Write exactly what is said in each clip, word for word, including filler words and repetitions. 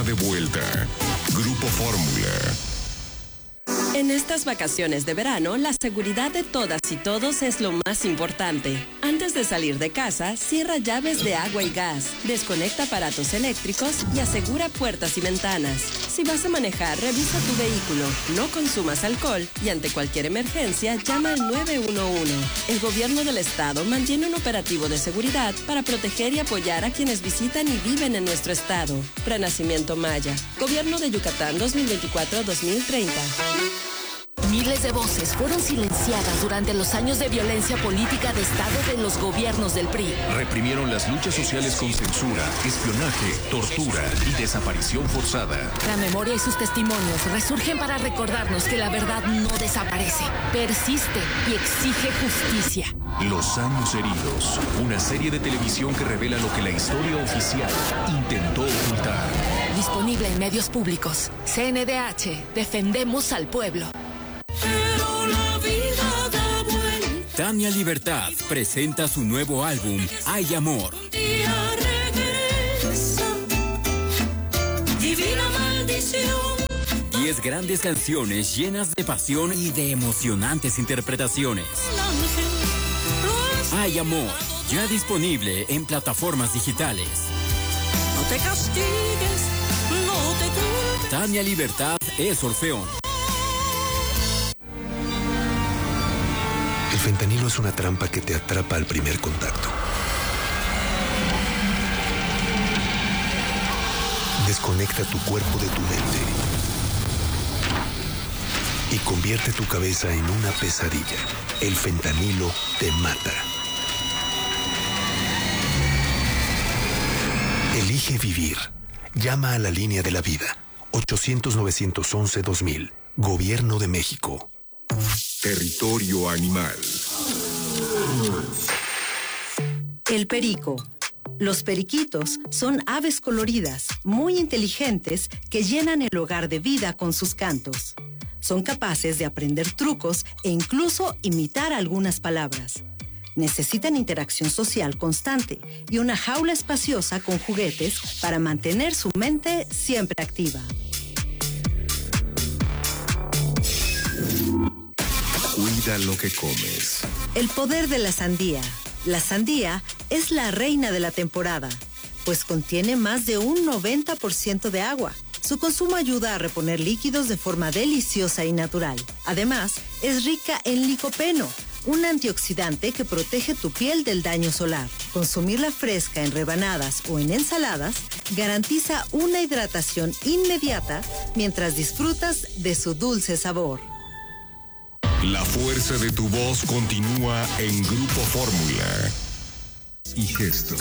de vuelta. Grupo Fórmula. En estas vacaciones de verano, la seguridad de todas y todos es lo más importante. Antes de salir de casa, cierra llaves de agua y gas, desconecta aparatos eléctricos y asegura puertas y ventanas. Si vas a manejar, revisa tu vehículo, no consumas alcohol y ante cualquier emergencia, llama al nueve uno uno. El gobierno del estado mantiene un operativo de seguridad para proteger y apoyar a quienes visitan y viven en nuestro estado. Prenacimiento Maya. Gobierno de Yucatán dos mil veinticuatro a dos mil treinta. Miles de voces fueron silenciadas durante los años de violencia política de Estado de los gobiernos del P R I. Reprimieron las luchas sociales con censura, espionaje, tortura y desaparición forzada. La memoria y sus testimonios resurgen para recordarnos que la verdad no desaparece, persiste y exige justicia. Los años heridos, una serie de televisión que revela lo que la historia oficial intentó ocultar. Disponible en medios públicos. C N D H, defendemos al pueblo. Pero la vida da vuelta. Tania Libertad presenta su nuevo álbum, Hay Amor. Un día regresa, divina maldición. Diez grandes canciones llenas de pasión y de emocionantes interpretaciones. Hay Amor, ya disponible en plataformas digitales. No te castigues, no te culpes. Tania Libertad es Orfeón. El fentanilo es una trampa que te atrapa al primer contacto. Desconecta tu cuerpo de tu mente y convierte tu cabeza en una pesadilla. El fentanilo te mata. Elige vivir. Llama a la línea de la vida. ochocientos, novecientos once, dos mil. Gobierno de México. Territorio animal. El perico. Los periquitos son aves coloridas, muy inteligentes, que llenan el hogar de vida con sus cantos. Son capaces de aprender trucos e incluso imitar algunas palabras. Necesitan interacción social constante y una jaula espaciosa con juguetes para mantener su mente siempre activa. Cuida lo que comes. El poder de la sandía. La sandía es la reina de la temporada, pues contiene más de un noventa por ciento de agua. Su consumo ayuda a reponer líquidos de forma deliciosa y natural. Además, es rica en licopeno, un antioxidante que protege tu piel del daño solar. Consumirla fresca en rebanadas o en ensaladas garantiza una hidratación inmediata mientras disfrutas de su dulce sabor. La fuerza de tu voz continúa en Grupo Fórmula. Y gestos.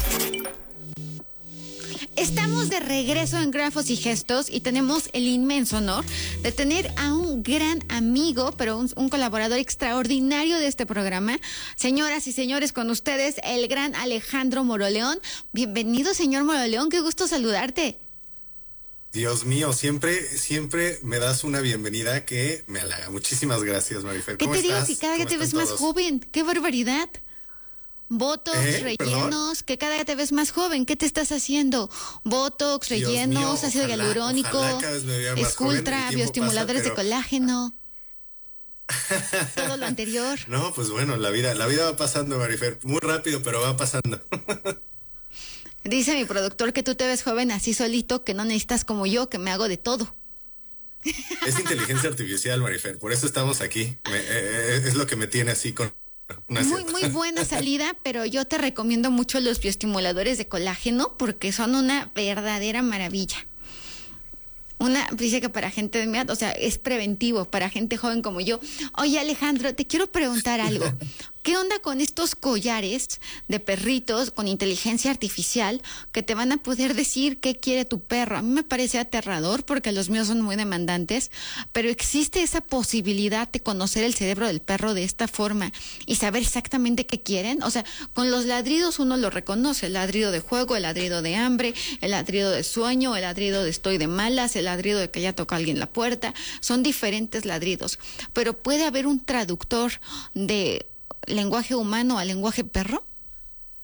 Estamos de regreso en Grafos y Gestos y tenemos el inmenso honor de tener a un gran amigo, pero un, un colaborador extraordinario de este programa. Señoras y señores, con ustedes el gran Alejandro Moroleón. Bienvenido, señor Moroleón, qué gusto saludarte. Dios mío, siempre, siempre me das una bienvenida que me halaga. Muchísimas gracias, Marifer. ¿Qué te digo? Si cada día te ves más joven. ¡Qué barbaridad! Botox, ¿Eh? rellenos, ¿Perdón? Que cada día te ves más joven. ¿Qué te estás haciendo? Botox, Dios rellenos, mío, ácido ojalá, hialurónico, ojalá cada vez me vea más Sculptra, joven, bioestimuladores pasa, pero... de colágeno. Todo lo anterior. No, pues bueno, la vida, la vida va pasando, Marifer. Muy rápido, pero va pasando. Dice mi productor que tú te ves joven así solito, que no necesitas como yo, que me hago de todo. Es inteligencia artificial, Marifer, por eso estamos aquí. Me, eh, es lo que me tiene así con... Una muy, muy buena salida, pero yo te recomiendo mucho los bioestimuladores de colágeno porque son una verdadera maravilla. Una, dice que para gente de mi edad, o sea, es preventivo para gente joven como yo. Oye, Alejandro, te quiero preguntar algo. ¿Qué onda con estos collares de perritos con inteligencia artificial que te van a poder decir qué quiere tu perro? A mí me parece aterrador porque los míos son muy demandantes, pero existe esa posibilidad de conocer el cerebro del perro de esta forma y saber exactamente qué quieren. O sea, con los ladridos uno lo reconoce, el ladrido de juego, el ladrido de hambre, el ladrido de sueño, el ladrido de estoy de malas, el ladrido de que ya toca alguien la puerta. Son diferentes ladridos, pero puede haber un traductor de lenguaje humano a lenguaje perro.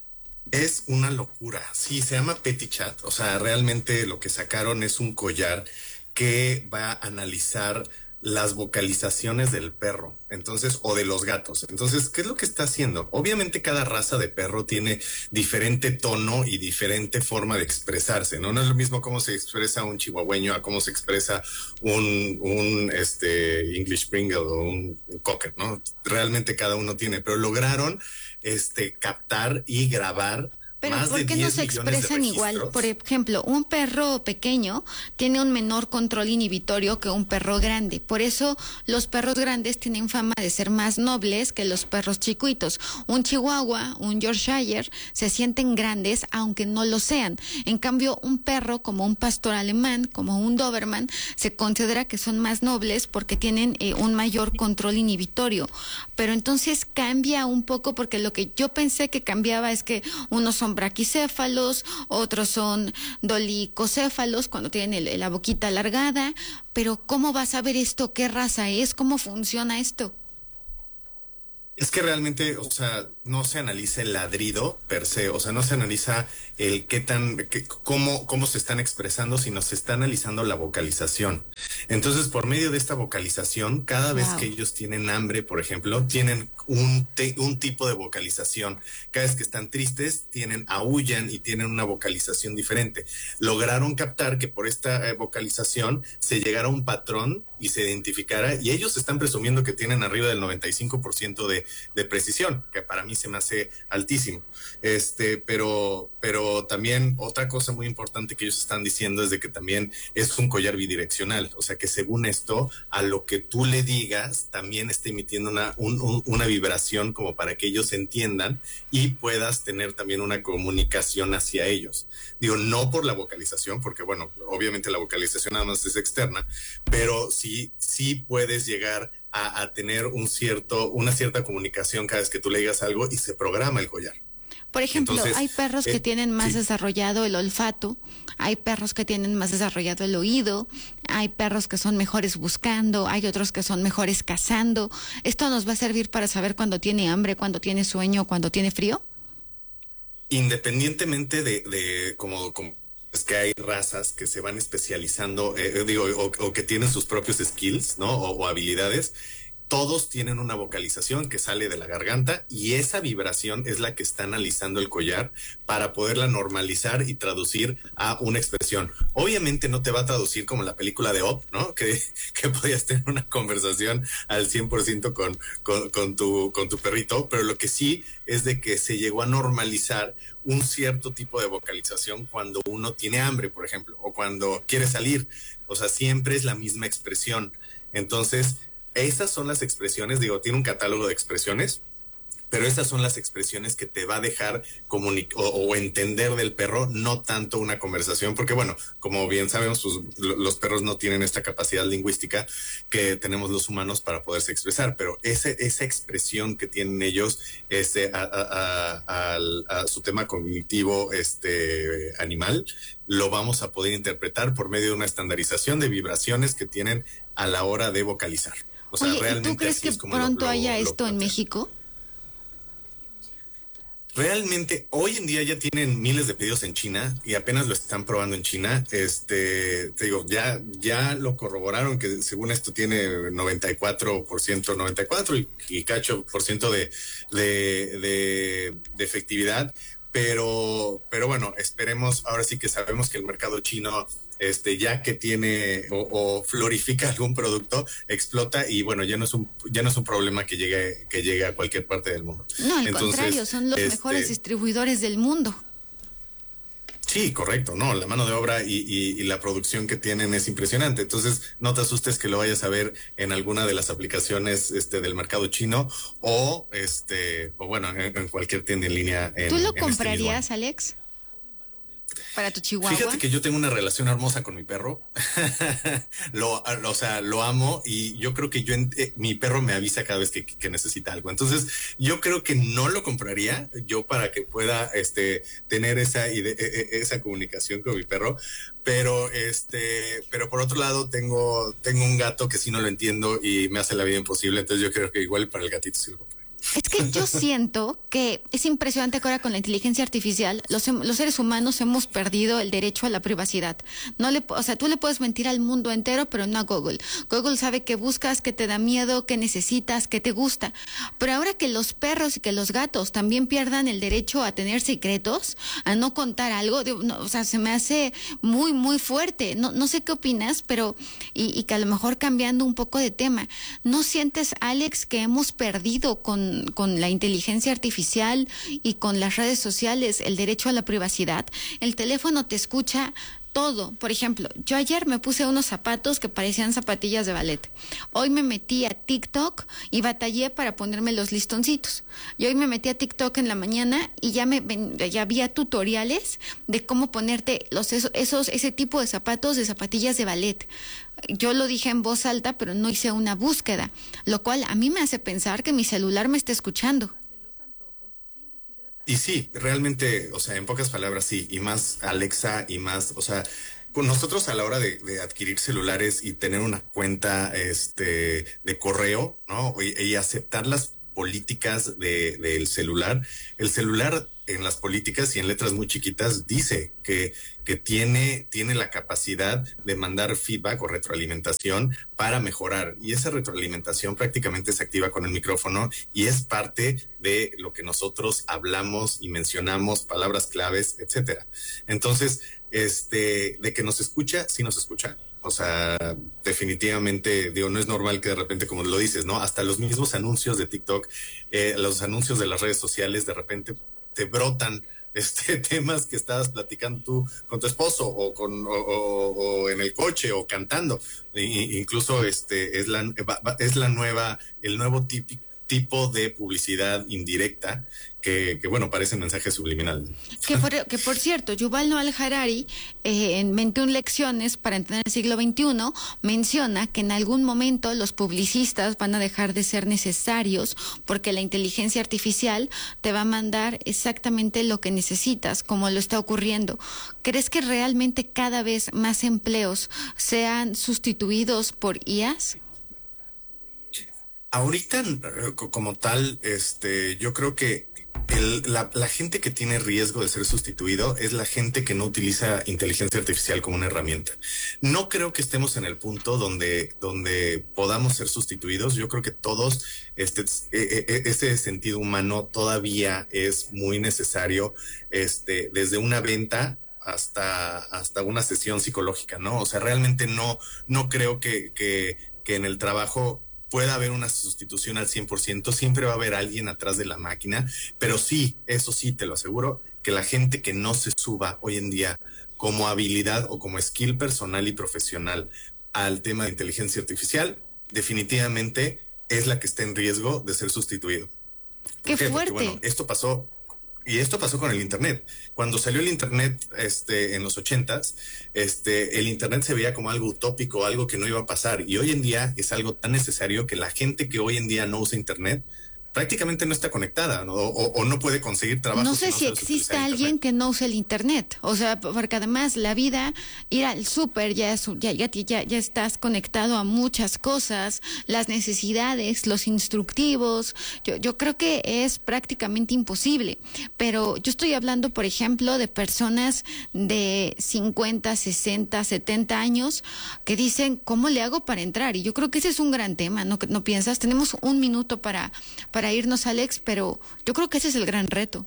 Es una locura. Sí, se llama Petitchat. O sea, realmente lo que sacaron es un collar que va a analizar las vocalizaciones del perro, entonces, o de los gatos. Entonces, ¿qué es lo que está haciendo? Obviamente cada raza de perro tiene diferente tono y diferente forma de expresarse, ¿no? No es lo mismo cómo se expresa un chihuahueño a cómo se expresa un, un este, English Springer o un, un Cocker, ¿no? Realmente cada uno tiene, pero lograron este, captar y grabar. Pero ¿por qué no se expresan igual? Por ejemplo, un perro pequeño tiene un menor control inhibitorio que un perro grande. Por eso los perros grandes tienen fama de ser más nobles que los perros chiquitos. Un chihuahua, un Yorkshire, se sienten grandes aunque no lo sean. En cambio, un perro como un pastor alemán, como un Doberman, se considera que son más nobles porque tienen eh, un mayor control inhibitorio. Pero entonces cambia un poco, porque lo que yo pensé que cambiaba es que unos son braquicéfalos, otros son dolicocéfalos cuando tienen el, la boquita alargada, pero ¿cómo vas a ver esto? ¿Qué raza es? ¿Cómo funciona esto? Es que realmente, o sea, no se analiza el ladrido per se, o sea, no se analiza el qué tan, qué, cómo, cómo se están expresando, sino se está analizando la vocalización. Entonces, por medio de esta vocalización, cada vez wow. que ellos tienen hambre, por ejemplo, tienen un, te, un tipo de vocalización. Cada vez que están tristes, tienen, aúllan y tienen una vocalización diferente. Lograron captar que por esta eh, vocalización se llegara a un patrón y se identificara, y ellos están presumiendo que tienen arriba del noventa y cinco por ciento de, de precisión, que para mí se me hace altísimo. Este, pero, pero también otra cosa muy importante que ellos están diciendo es de que también es un collar bidireccional, o sea que según esto, a lo que tú le digas, también está emitiendo una, un, un, una vibración como para que ellos entiendan y puedas tener también una comunicación hacia ellos. Digo, no por la vocalización, porque bueno, obviamente la vocalización nada más es externa, pero sí sí puedes llegar a, a tener un cierto, una cierta comunicación cada vez que tú le digas algo y se programa el collar. Por ejemplo, Entonces, hay perros que eh, tienen más sí. desarrollado el olfato, hay perros que tienen más desarrollado el oído, hay perros que son mejores buscando, hay otros que son mejores cazando. ¿Esto nos va a servir para saber cuándo tiene hambre, cuándo tiene sueño, cuándo tiene frío? Independientemente de, de como... como es que hay razas que se van especializando, eh, digo, o, o que tienen sus propios skills, ¿no? O, o habilidades. Todos tienen una vocalización que sale de la garganta y esa vibración es la que está analizando el collar para poderla normalizar y traducir a una expresión. Obviamente no te va a traducir como la película de Up, ¿no? Que, que podías tener una conversación al cien por ciento con, con, con, tu, con tu perrito, pero lo que sí es de que se llegó a normalizar un cierto tipo de vocalización cuando uno tiene hambre, por ejemplo, o cuando quiere salir. O sea, siempre es la misma expresión. Entonces, esas son las expresiones, digo, tiene un catálogo de expresiones, pero esas son las expresiones que te va a dejar comunicar o, o entender del perro, no tanto una conversación, porque bueno, como bien sabemos, pues, los perros no tienen esta capacidad lingüística que tenemos los humanos para poderse expresar, pero ese, esa expresión que tienen ellos este, a, a, a, a, a su tema cognitivo este, animal, lo vamos a poder interpretar por medio de una estandarización de vibraciones que tienen a la hora de vocalizar. O sea, Oye, realmente ¿y tú crees que pronto lo, lo, haya lo, esto lo en México? Realmente, hoy en día ya tienen miles de pedidos en China y apenas lo están probando en China. Este, te digo, ya, ya lo corroboraron que según esto tiene noventa y cuatro por ciento, noventa y cuatro y, y cacho por ciento de, de, de, de efectividad. Pero, pero bueno, esperemos, ahora sí que sabemos que el mercado chino, este, ya que tiene o, o florifica algún producto, explota y bueno, ya no es un, ya no es un problema que llegue, que llegue a cualquier parte del mundo. No, al Entonces, contrario, son los este, mejores distribuidores del mundo. Sí, correcto, no, la mano de obra y, y, y la producción que tienen es impresionante. Entonces, no te asustes que lo vayas a ver en alguna de las aplicaciones este, del mercado chino o, este, o bueno, en, en cualquier tienda en línea. En, ¿Tú lo en comprarías, este Alex? Para tu chihuahua. Fíjate que yo tengo una relación hermosa con mi perro. lo, o sea, lo amo y yo creo que yo eh, mi perro me avisa cada vez que, que necesita algo. Entonces, yo creo que no lo compraría yo para que pueda este tener esa ide- esa comunicación con mi perro, pero este, pero por otro lado tengo tengo un gato que sí no lo entiendo y me hace la vida imposible, entonces yo creo que igual para el gatito sí lo compraría. Es que yo siento que es impresionante que ahora con la inteligencia artificial los, los seres humanos hemos perdido el derecho a la privacidad. No le, o sea, tú le puedes mentir al mundo entero, pero no a Google. Google sabe qué buscas, qué te da miedo, qué necesitas, qué te gusta. Pero ahora que los perros y que los gatos también pierdan el derecho a tener secretos, a no contar algo, digo, no, o sea, se me hace muy, muy fuerte. No, no sé qué opinas, pero y, y que a lo mejor cambiando un poco de tema, ¿no sientes, Alex, que hemos perdido con con la inteligencia artificial y con las redes sociales el derecho a la privacidad? El teléfono te escucha todo. Por ejemplo, yo ayer me puse unos zapatos que parecían zapatillas de ballet. Hoy me metí a TikTok y batallé para ponerme los listoncitos. Y hoy me metí a TikTok en la mañana y ya me ya había tutoriales de cómo ponerte los esos, esos ese tipo de zapatos de zapatillas de ballet. Yo lo dije en voz alta, pero no hice una búsqueda, lo cual a mí me hace pensar que mi celular me está escuchando. Y sí, realmente, o sea, en pocas palabras, sí, y más Alexa y más, o sea, con nosotros a la hora de, de adquirir celulares y tener una cuenta este de correo, ¿no? Y, y aceptar las políticas de, del celular, el celular en las políticas y en letras muy chiquitas dice que, que tiene, tiene la capacidad de mandar feedback o retroalimentación para mejorar, y esa retroalimentación prácticamente se activa con el micrófono y es parte de lo que nosotros hablamos y mencionamos, palabras claves, etcétera. Entonces, este, de que nos escucha, sí nos escucha. O sea, definitivamente, digo, no es normal que de repente, como lo dices, ¿no? Hasta los mismos anuncios de TikTok, eh, los anuncios de las redes sociales, de repente te brotan este temas que estabas platicando tú con tu esposo o con o, o, o en el coche o cantando. E, incluso este es la es la nueva el nuevo típico tipo de publicidad indirecta que, que bueno, parece mensaje subliminal. Que por, que por cierto, Yuval Noah Harari, eh, en veintiuna lecciones para entender el siglo veintiuno, menciona que en algún momento los publicistas van a dejar de ser necesarios porque la inteligencia artificial te va a mandar exactamente lo que necesitas, como lo está ocurriendo. ¿Crees que realmente cada vez más empleos sean sustituidos por I As? Ahorita, como tal, este, yo creo que el, la, la gente que tiene riesgo de ser sustituido es la gente que no utiliza inteligencia artificial como una herramienta. No creo que estemos en el punto donde, donde podamos ser sustituidos. Yo creo que todos, este, ese sentido humano todavía es muy necesario, este, desde una venta hasta, hasta una sesión psicológica, ¿no? O sea, realmente no, no creo que, que, que en el trabajo pueda haber una sustitución al cien por ciento, siempre va a haber alguien atrás de la máquina, pero sí, eso sí, te lo aseguro, que la gente que no se suba hoy en día como habilidad o como skill personal y profesional al tema de inteligencia artificial, definitivamente es la que está en riesgo de ser sustituido. ¡Qué fuerte! Porque, bueno, esto pasó... Y esto pasó con el Internet. Cuando salió el Internet este, en los ochentas, este, el Internet se veía como algo utópico, algo que no iba a pasar. Y hoy en día es algo tan necesario que la gente que hoy en día no usa Internet prácticamente no está conectada, ¿no? O, o no puede conseguir trabajo. No sé si, si existe alguien que no use el Internet. O sea, porque además la vida, ir al súper, ya, ya, ya, ya, ya estás conectado a muchas cosas, las necesidades, los instructivos. Yo, yo creo que es prácticamente imposible. Pero yo estoy hablando, por ejemplo, de personas de cincuenta, sesenta, setenta años que dicen, ¿cómo le hago para entrar? Y yo creo que ese es un gran tema, ¿no, no piensas? Tenemos un minuto para... para irnos, Alex, pero yo creo que ese es el gran reto.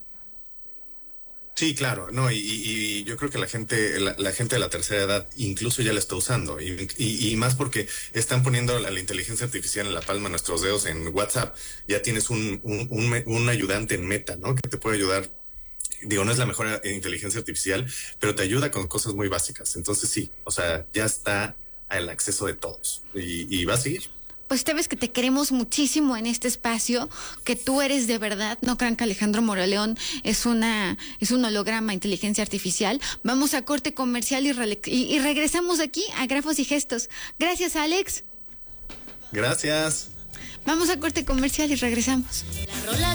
Sí, claro, no, y, y yo creo que la gente, la, la gente de la tercera edad incluso ya la está usando, y, y, y más porque están poniendo la, la inteligencia artificial en la palma de nuestros dedos en WhatsApp. Ya tienes un, un, un, un ayudante en Meta, ¿no? Que te puede ayudar. Digo, no es la mejor inteligencia artificial, pero te ayuda con cosas muy básicas. Entonces sí, o sea, ya está al acceso de todos y, y va a seguir. Pues te ves que te queremos muchísimo en este espacio, que tú eres de verdad. No crean que Alejandro Moroleón es una es un holograma, inteligencia artificial. Vamos a corte comercial y, re, y, y regresamos aquí a Grafos y Gestos. Gracias, Alex. Gracias. Vamos a corte comercial y regresamos. La rola